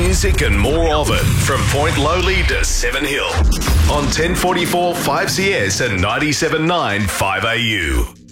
music and more of it from Point Lowly to Seven Hill on 1044 5CS and 97.9 5AU.